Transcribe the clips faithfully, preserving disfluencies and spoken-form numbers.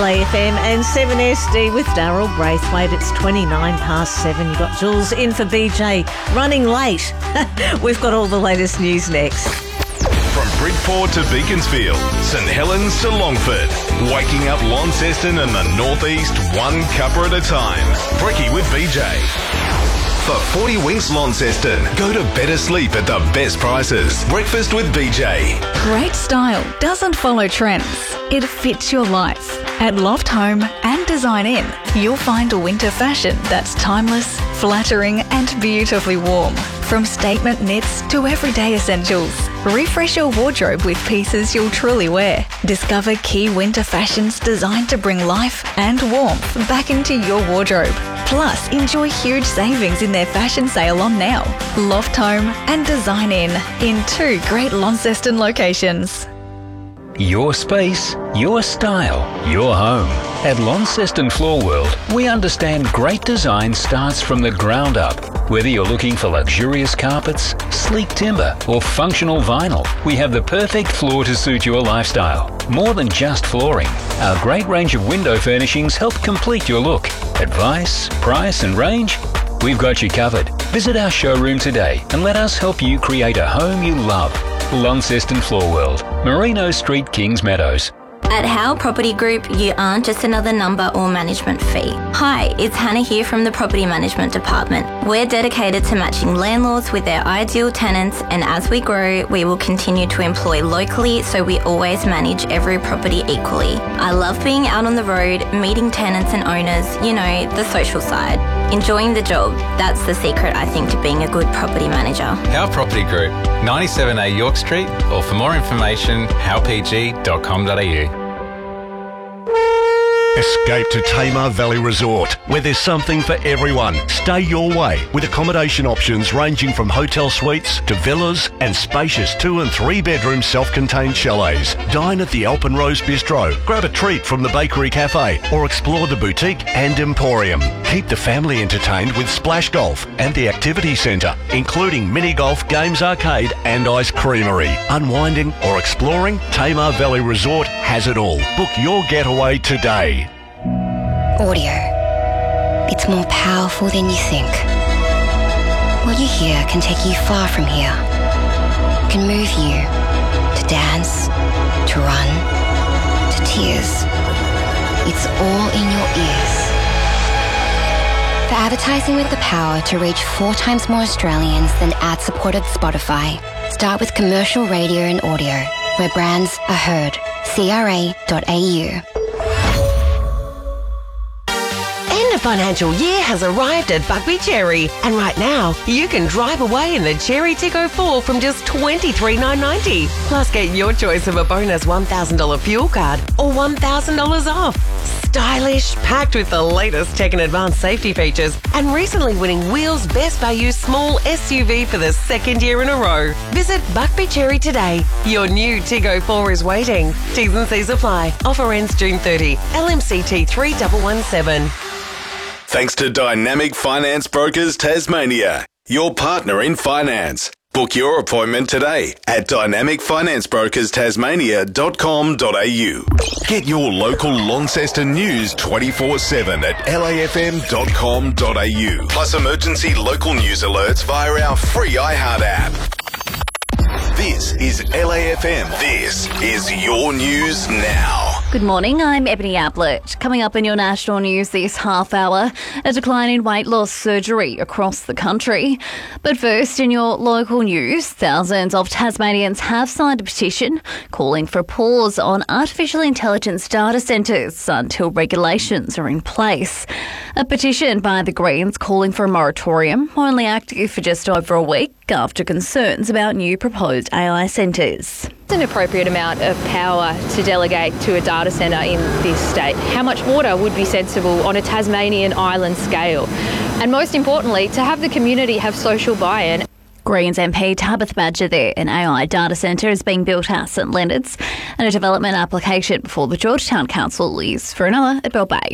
A F M and seven S D with Daryl Braithwaite. It's twenty-nine past seven. You've got Jules in for B J. Running late. We've got all the latest news next. From Bridport to Beaconsfield, St Helens to Longford, waking up Launceston and the Northeast one cuppa at a time. Brekkie with B J. For forty winks Launceston, go to better sleep at the best prices. Breakfast with B J. Great style doesn't follow trends. It fits your life. At Loft Home and Design Inn, you'll find a winter fashion that's timeless, flattering and beautifully warm. From statement knits to everyday essentials, refresh your wardrobe with pieces you'll truly wear. Discover key winter fashions designed to bring life and warmth back into your wardrobe. Plus, enjoy huge savings in their fashion sale on now. Loft Home and Design Inn in two great Launceston locations. Your space, your style, your home. At Launceston Floor World, we understand great design starts from the ground up. Whether you're looking for luxurious carpets, sleek timber, or functional vinyl, we have the perfect floor to suit your lifestyle. More than just flooring, our great range of window furnishings help complete your look. Advice, price, and range? We've got you covered. Visit our showroom today and let us help you create a home you love. Launceston Floor World, Merino Street, Kings Meadows. At Howe Property Group, you aren't just another number or management fee. Hi, it's Hannah here from the Property Management Department. We're dedicated to matching landlords with their ideal tenants, and as we grow, we will continue to employ locally so we always manage every property equally. I love being out on the road, meeting tenants and owners, you know, the social side. Enjoying the job, that's the secret, I think, to being a good property manager. Howe Property Group, ninety-seven A York Street, or for more information, howe p g dot com dot a u. Escape to Tamar Valley Resort, where there's something for everyone. Stay your way with accommodation options ranging from hotel suites to villas and spacious two and three bedroom self-contained chalets. Dine at the Alpenrose Bistro, grab a treat from the Bakery Cafe, or explore the boutique and emporium. Keep the family entertained with Splash Golf and the Activity Centre, including mini golf, games arcade and ice creamery. Unwinding or exploring, Tamar Valley Resort has it all. Book your getaway today. Audio. It's more powerful than you think. What you hear can take you far from here. It can move you to dance, to run, to tears. It's all in your ears. For advertising with the power to reach four times more Australians than ad-supported Spotify, start with commercial radio and audio, where brands are heard. C R A dot A U. The financial year has arrived at Buckby Cherry, and right now you can drive away in the Cherry Tiggo four from just twenty-three thousand nine hundred ninety dollars. Plus get your choice of a bonus one thousand dollars fuel card or one thousand dollars off. Stylish, packed with the latest tech and advanced safety features, and recently winning Wheels Best Value Small S U V for the second year in a row. Visit Buckby Cherry today. Your new Tiggo four is waiting. T's and C's apply. Offer ends June thirtieth. L M C T three one one seven. Thanks to Dynamic Finance Brokers Tasmania, your partner in finance. Book your appointment today at dynamic finance brokers tasmania dot com dot a u. Get your local Launceston news twenty-four seven at l a f m dot com dot a u. Plus emergency local news alerts via our free iHeart app. This is L A F M. This is your news now. Good morning, I'm Ebony Ablett. Coming up in your national news this half hour, a decline in weight loss surgery across the country. But first, in your local news, thousands of Tasmanians have signed a petition calling for a pause on artificial intelligence data centres until regulations are in place. A petition by the Greens calling for a moratorium, only active for just over a week after concerns about new proposed A I centres. It's an appropriate amount of power to delegate to a data centre in this state. How much water would be sensible on a Tasmanian island scale? And most importantly, to have the community have social buy-in. Greens M P Tabitha Badger there. An A I data centre is being built at St Leonards, and a development application before the Georgetown Council is for another at Bell Bay.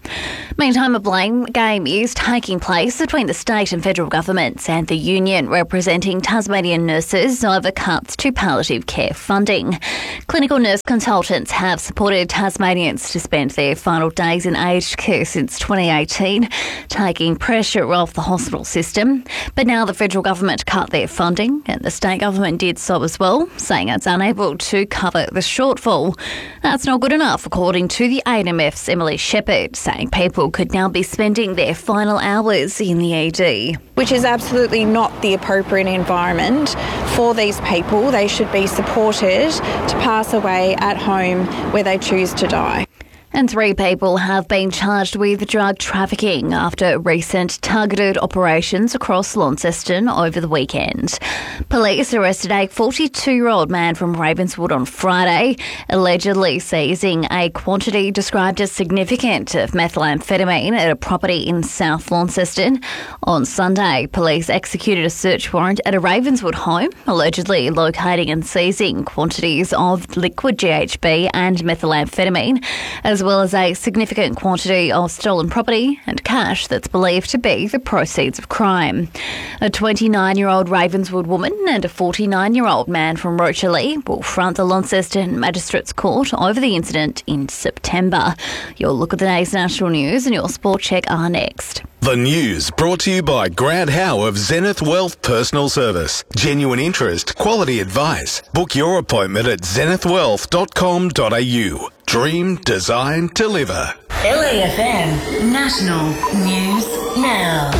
Meantime, a blame game is taking place between the state and federal governments and the union representing Tasmanian nurses over cuts to palliative care funding. Clinical nurse consultants have supported Tasmanians to spend their final days in aged care since twenty eighteen, taking pressure off the hospital system. But now the federal government cut their funding and the state government did so as well, saying it's unable to cover the shortfall. That's not good enough, according to the A N M F's Emily Shepherd, saying people could now be spending their final hours in the E D. Which is absolutely not the appropriate environment for these people. They should be supported to pass away at home where they choose to die. And three people have been charged with drug trafficking after recent targeted operations across Launceston over the weekend. Police arrested a forty-two-year-old man from Ravenswood on Friday, allegedly seizing a quantity described as significant of methamphetamine at a property in South Launceston. On Sunday, police executed a search warrant at a Ravenswood home, allegedly locating and seizing quantities of liquid G H B and methamphetamine, as well as a significant quantity of stolen property and cash that's believed to be the proceeds of crime. A twenty-nine-year-old Ravenswood woman and a forty-nine-year-old man from Rochalie will front the Launceston Magistrates Court over the incident in September. Your look at the day's national news and your sport check are next. The news brought to you by Grant Howe of Zenith Wealth Personal Service. Genuine interest, quality advice. Book your appointment at zenith wealth dot com dot a u. Dream, design, deliver. L A F M National News Now.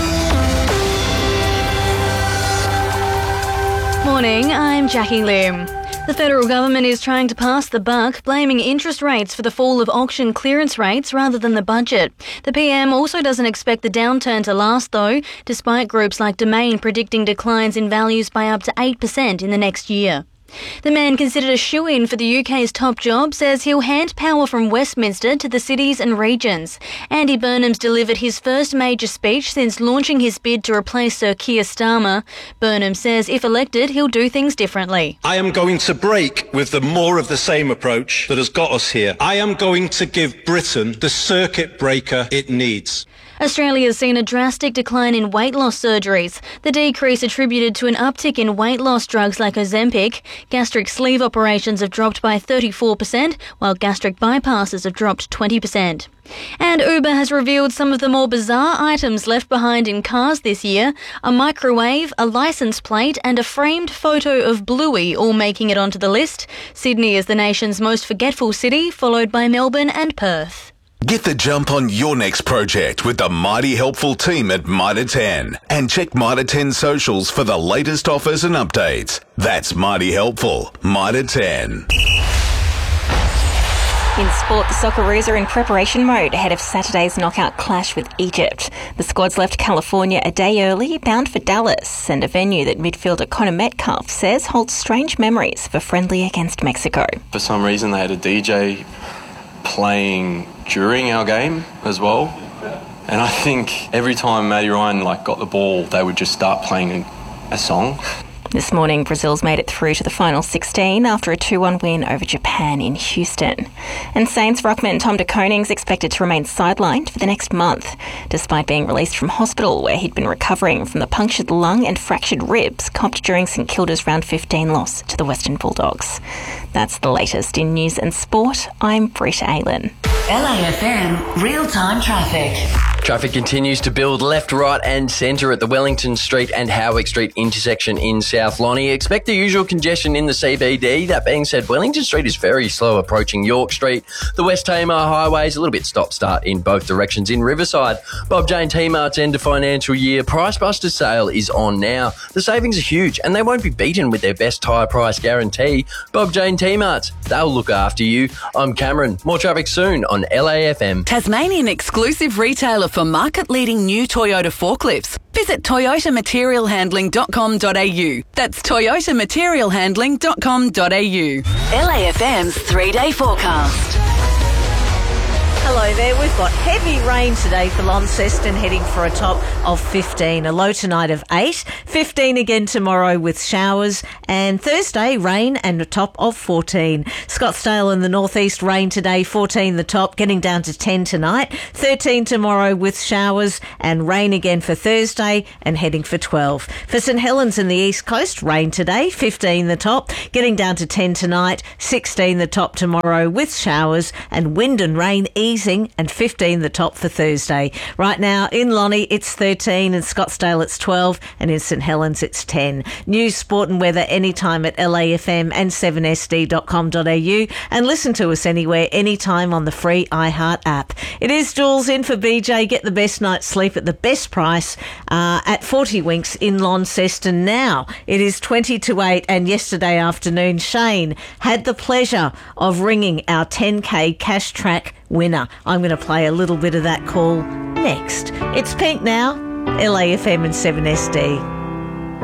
Morning, I'm Jackie Lim. The federal government is trying to pass the buck, blaming interest rates for the fall of auction clearance rates rather than the budget. The P M also doesn't expect the downturn to last, though, despite groups like Domain predicting declines in values by up to eight percent in the next year. The man considered a shoo-in for the U K's top job says he'll hand power from Westminster to the cities and regions. Andy Burnham's delivered his first major speech since launching his bid to replace Sir Keir Starmer. Burnham says if elected, he'll do things differently. I am going to break with the more of the same approach that has got us here. I am going to give Britain the circuit breaker it needs. Australia has seen a drastic decline in weight loss surgeries. The decrease attributed to an uptick in weight loss drugs like Ozempic. Gastric sleeve operations have dropped by thirty-four percent, while gastric bypasses have dropped twenty percent. And Uber has revealed some of the more bizarre items left behind in cars this year. A microwave, a licence plate and a framed photo of Bluey all making it onto the list. Sydney is the nation's most forgetful city, followed by Melbourne and Perth. Get the jump on your next project with the mighty helpful team at Mitre ten. And check Mitre ten socials for the latest offers and updates. That's mighty helpful. Mitre ten. In sport, the Socceroos are in preparation mode ahead of Saturday's knockout clash with Egypt. The squad's left California a day early, bound for Dallas, and a venue that midfielder Connor Metcalf says holds strange memories of a friendly against Mexico. For some reason, they had a D J playing during our game as well, and I think every time Matty Ryan like got the ball, they would just start playing a, a song. This morning, Brazil's made it through to the final sixteen after a two one win over Japan in Houston. And Saints ruckman Tom de Koning's expected to remain sidelined for the next month, despite being released from hospital where he'd been recovering from the punctured lung and fractured ribs copped during St Kilda's round fifteen loss to the Western Bulldogs. That's the latest in news and sport. I'm Britt Aylen. L A F M real-time traffic. Traffic continues to build left, right and centre at the Wellington Street and Howick Street intersection in South Lonnie. Expect the usual congestion in the C B D. That being said, Wellington Street is very slow approaching York Street. The West Tamar Highway is a little bit stop-start in both directions in Riverside. Bob Jane T-Mart's end of financial year Price Buster sale is on now. The savings are huge and they won't be beaten with their best tyre price guarantee. Bob Jane T-Mart's, they'll look after you. I'm Cameron. More traffic soon on L A F M. Tasmanian exclusive retailer for market-leading new Toyota forklifts. Visit toyota material handling dot com dot a u. That's toyota material handling dot com dot a u. L A F M's three-day forecast. Hello, Hello there. We've got heavy rain today for Launceston, heading for a top of fifteen. A low tonight of eight. fifteen again tomorrow with showers. And Thursday, rain and a top of fourteen. Scottsdale in the northeast, rain today, fourteen the top, getting down to ten tonight. thirteen tomorrow with showers and rain again for Thursday and heading for twelve. For St Helens in the east coast, rain today, fifteen the top, getting down to ten tonight. sixteen the top tomorrow with showers and wind and rain easing, and fifteen the top for Thursday. Right now in Lonnie it's thirteen, in Scottsdale it's twelve, and in St Helens it's ten. News, sport and weather anytime at L A F M and seven S D dot com dot A U, and listen to us anywhere, anytime on the free iHeart app. It is Jules in for B J. Get the best night's sleep at the best price uh, at forty Winks in Launceston now. It is twenty to eight, and yesterday afternoon Shane had the pleasure of ringing our ten K cash track winner. I'm going to play a little bit of that call next. It's Pink now, L A F M and seven S D.